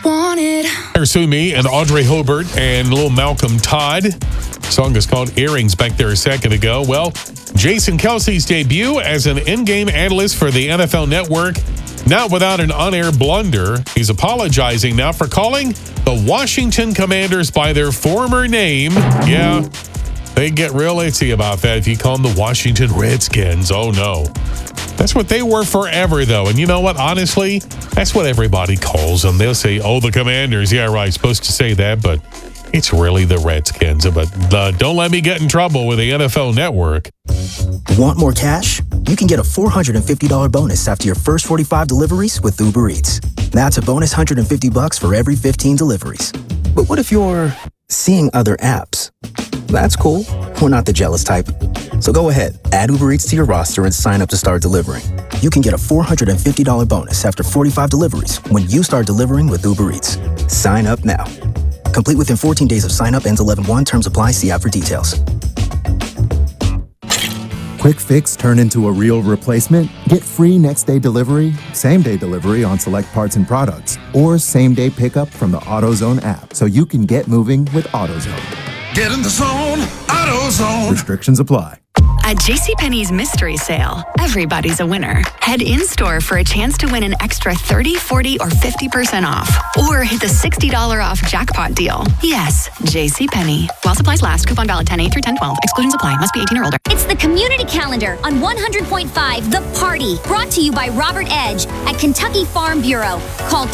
wanted. Sue Me and Audrey Hobart and little Malcolm Todd. The song is called Earrings back there a second ago. Well, Jason Kelce's debut as an in-game analyst for the NFL Network, not without an on-air blunder. He's apologizing now for calling the Washington Commanders by their former name. Yeah, they get real itchy about that if you call them the Washington Redskins. Oh, no. That's what they were forever, though. And you know what? Honestly, that's what everybody calls them. They'll say, oh, the Commanders. Yeah, right. Supposed to say that, but it's really the Redskins. But don't let me get in trouble with the NFL Network. Want more cash? You can get a $450 bonus after your first 45 deliveries with Uber Eats. That's a bonus $150 for every 15 deliveries. But what if you're seeing other apps? That's cool. We're not the jealous type. So go ahead, add Uber Eats to your roster and sign up to start delivering. You can get a $450 bonus after 45 deliveries when you start delivering with Uber Eats. Sign up now. Complete within 14 days of sign up. Ends 11/1. Terms apply. See app for details. Quick Fix turn into a real replacement? Get free next-day delivery, same-day delivery on select parts and products, or same-day pickup from the AutoZone app so you can get moving with AutoZone. Get in the zone, AutoZone. Restrictions apply. At JCPenney's mystery sale, everybody's a winner. Head in-store for a chance to win an extra 30, 40, or 50% off. Or hit the $60 off jackpot deal. Yes, JCPenney. While supplies last, coupon valid 10/8 through 10/12. Exclusions apply. Must be 18 or older. It's the Community Calendar on 100.5 The Party. Brought to you by Robert Edge at Kentucky Farm Bureau. Call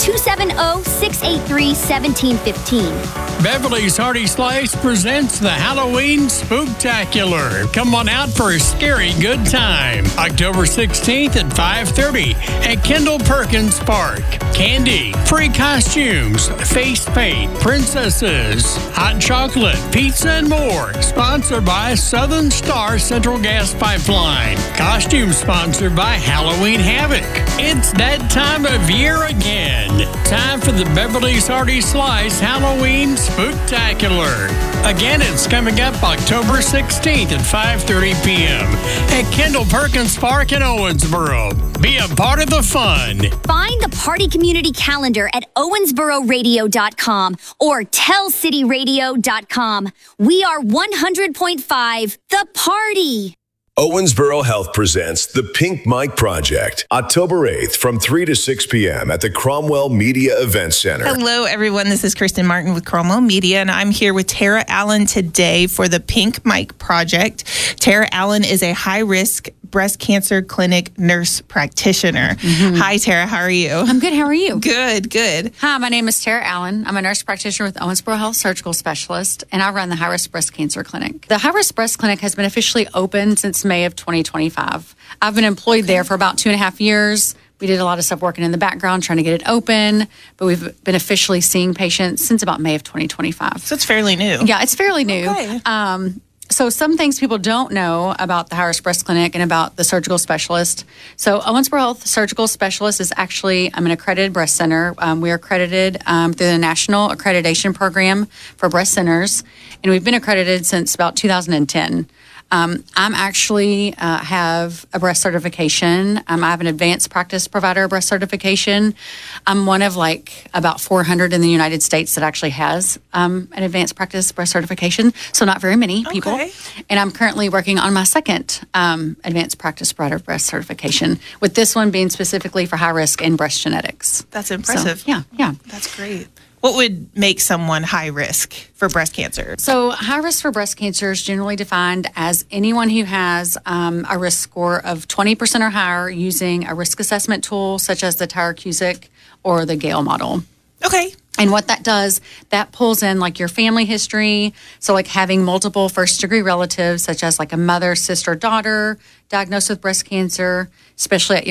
270-683-1715. Beverly's Hearty Slice presents the Halloween Spooktacular. Come on out for a scary good time. October 16th at 5:30 at Kendall Perkins Park. Candy, free costumes, face paint, princesses, hot chocolate, pizza, and more. Sponsored by Southern Star Central Gas Pipeline. Costume sponsored by Halloween Havoc. It's that time of year again. Time for the Beverly's Hearty Slice Halloween Spooktacular. Again, it's coming up October 16th at 5:30 p.m. at Kendall Perkins Park in Owensboro. Be a part of the fun. Find the Party Community Calendar at owensbororadio.com or tellcityradio.com. We are 100.5 The Party. Owensboro Health presents the Pink Mike Project, October 8th from 3 to 6 p.m. at the Cromwell Media Event Center. Hello, everyone. This is Kristen Martin with Cromwell Media, and I'm here with Tara Allen today for the Pink Mike Project. Tara Allen is a high-risk breast cancer clinic nurse practitioner. Mm-hmm. Hi, Tara. How are you? I'm good. How are you? Good. Hi, my name is Tara Allen. I'm a nurse practitioner with Owensboro Health Surgical Specialist, and I run the high-risk breast cancer clinic. The high-risk breast clinic has been officially open since May of 2025. I've been employed there for about 2.5 years. We did a lot of stuff working in the background, trying to get it open, but we've been officially seeing patients since about May of 2025. So it's fairly new. Yeah, it's fairly new. Okay. So some things people don't know about the high-risk breast clinic and about the surgical specialist. So Owensboro Health Surgical Specialist is actually an accredited breast center. We are accredited through the National Accreditation Program for Breast Centers, and we've been accredited since about 2010. I'm actually have a breast certification. I have an advanced practice provider breast certification. I'm one of about 400 in the United States that actually has an advanced practice breast certification. So not very many people. Okay. And I'm currently working on my second advanced practice provider breast certification, with this one being specifically for high risk and breast genetics. That's impressive. So, yeah. That's great. What would make someone high risk for breast cancer? So high risk for breast cancer is generally defined as anyone who has a risk score of 20% or higher using a risk assessment tool such as the Tyrer-Cuzick or the Gale model. Okay. And what that does, that pulls in your family history. So having multiple first degree relatives such as a mother, sister, daughter diagnosed with breast cancer, especially at